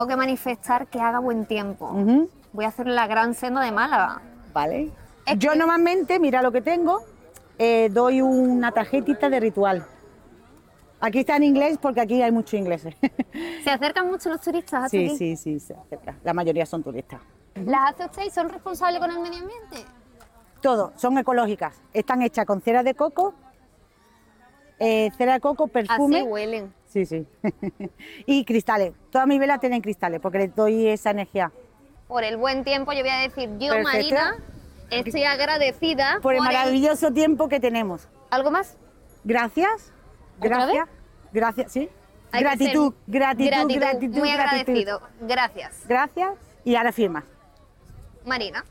Tengo que manifestar que haga buen tiempo. Ujú. Voy a hacer la gran senda de Málaga. Vale. Es Yo que- normalmente, mira lo que tengo, doy una tarjetita de ritual. Aquí está en inglés porque aquí hay muchos ingleses. Se acercan mucho los turistas hasta Sí, aquí. sí, sí, se acerca. La mayoría son turistas. ¿Las hace usted y son responsables con el medio ambiente? Todos son ecológicas. Están hechas con cera de coco, perfume. Así huelen. Sí, sí. Y cristales. Todas mis velas tienen cristales porque les doy esa energía. Por el buen tiempo, yo voy a decir, yo, Perfecto. Marina, estoy agradecida Por el maravilloso tiempo que tenemos. ¿Algo más? Gracias. ¿Otra Gracias. Gracias, sí. Hay que Gratitud, ser- gratitud, gratitud, muy gratitud. agradecido. Gracias. Gracias. Y ahora firma. Marina.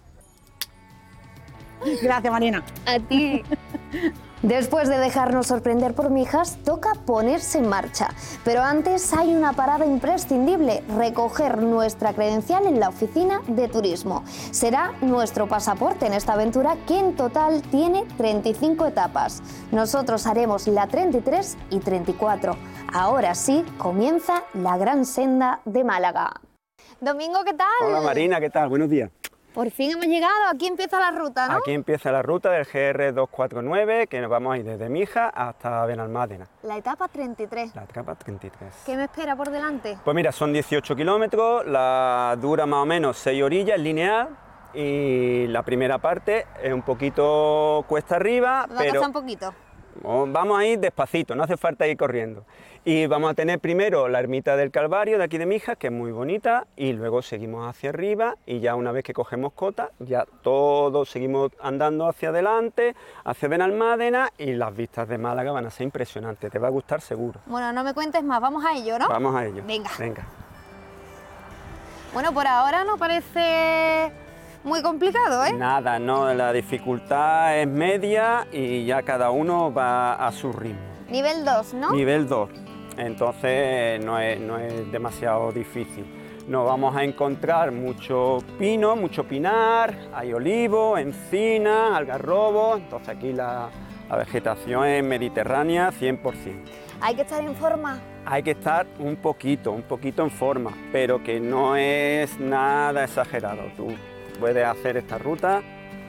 Gracias, Marina. A ti. Después de dejarnos sorprender por Mijas, toca ponerse en marcha. Pero antes hay una parada imprescindible, recoger nuestra credencial en la oficina de turismo. Será nuestro pasaporte en esta aventura que en total tiene 35 etapas. Nosotros haremos la 33 y 34. Ahora sí, comienza la gran senda de Málaga. Domingo, ¿qué tal? Hola Marina, ¿qué tal? Buenos días. Por fin hemos llegado, aquí empieza la ruta, ¿no? Aquí empieza la ruta del GR 249, que nos vamos a ir desde Mijas hasta Benalmádena, La etapa 33. la etapa 33. ¿Qué me espera por delante? Pues mira, son 18 kilómetros, la dura más o menos 6 orillas, lineal, y la primera parte es un poquito cuesta arriba, Me va a pero costar un poquito. vamos a ir despacito, no hace falta ir corriendo. Y vamos a tener primero la ermita del Calvario de aquí de Mijas, que es muy bonita, y luego seguimos hacia arriba y ya una vez que cogemos cota, ya todos seguimos andando hacia adelante, hacia Benalmádena, y las vistas de Málaga van a ser impresionantes, te va a gustar seguro. Bueno, no me cuentes más, vamos a ello, ¿no? Vamos a ello. Venga. Venga. Bueno, por ahora no parece muy complicado, ¿eh? Nada, no, la dificultad es media y ya cada uno va a su ritmo. Nivel 2, ¿no? Nivel 2, entonces no es demasiado difícil. Nos vamos a encontrar mucho pino, mucho pinar, hay olivo, encina, algarrobo, entonces aquí la vegetación es mediterránea 100%. Hay que estar en forma. Hay que estar un poquito en forma, pero que no es nada exagerado. Tú puedes hacer esta ruta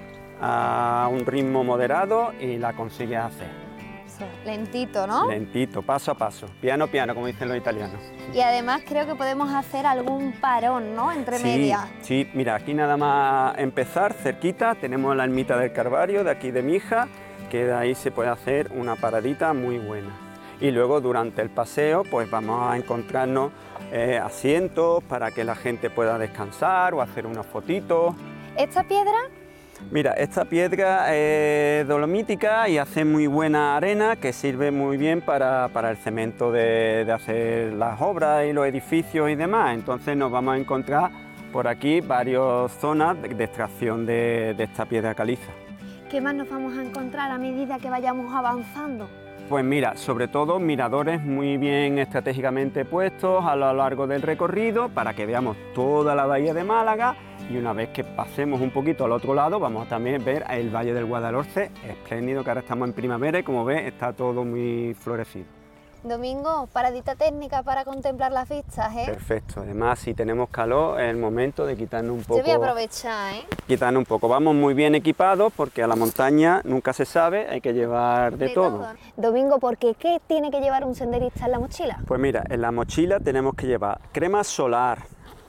a un ritmo moderado y la consigues hacer. Eso, lentito, ¿no? Lentito, paso a paso, piano piano, como dicen los italianos. Y además creo que podemos hacer algún parón, ¿no? Entre medias. Sí, mira, aquí nada más empezar, cerquita, tenemos la ermita del Calvario de aquí de Mijas, que de ahí se puede hacer una paradita muy buena. Y luego durante el paseo pues vamos a encontrarnos asientos para que la gente pueda descansar o hacer unas fotitos. ¿Esta piedra? Mira, esta piedra es dolomítica y hace muy buena arena que sirve muy bien para el cemento de hacer las obras y los edificios y demás. Entonces nos vamos a encontrar por aquí varias zonas de extracción de esta piedra caliza. ¿Qué más nos vamos a encontrar a medida que vayamos avanzando? Pues mira, sobre todo miradores muy bien estratégicamente puestos a lo largo del recorrido para que veamos toda la bahía de Málaga, y una vez que pasemos un poquito al otro lado vamos a también ver el Valle del Guadalhorce, espléndido, que ahora estamos en primavera y como ves está todo muy florecido. Domingo, paradita técnica para contemplar las vistas, ¿eh? Perfecto, además si tenemos calor es el momento de quitarnos un poco. Yo voy a aprovechar, ¿eh? Quitarnos un poco, vamos muy bien equipados porque a la montaña nunca se sabe, hay que llevar de todo. Domingo, ¿por qué? ¿Qué tiene que llevar un senderista en la mochila? Pues mira, en la mochila tenemos que llevar crema solar,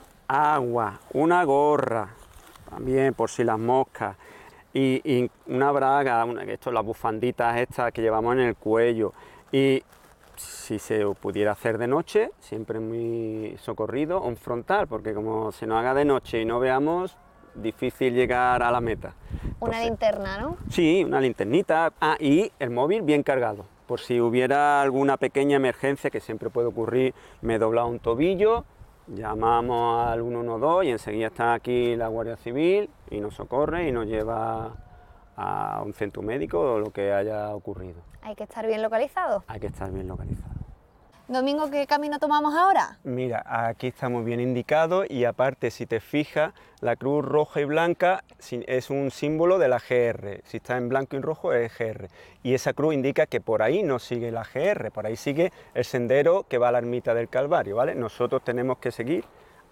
agua, una gorra, también por si las moscas, y una braga, las bufanditas estas que llevamos en el cuello, y si se pudiera hacer de noche, siempre muy socorrido, un frontal, porque como se nos haga de noche y no veamos, difícil llegar a la meta. Una Entonces, linterna, ¿no? sí, una linternita. Ah, y el móvil bien cargado, por si hubiera alguna pequeña emergencia, que siempre puede ocurrir, me he doblado un tobillo, llamamos al 112 y enseguida está aquí la Guardia Civil y nos socorre y nos lleva a un centro médico o lo que haya ocurrido. Hay que estar bien localizado. Hay que estar bien localizado. Domingo, ¿qué camino tomamos ahora? Mira, aquí está muy bien indicado y aparte, si te fijas, la cruz roja y blanca es un símbolo de la GR. Si está en blanco y rojo es GR. Y esa cruz indica que por ahí no sigue la GR, por ahí sigue el sendero que va a la ermita del Calvario, ¿vale? Nosotros tenemos que seguir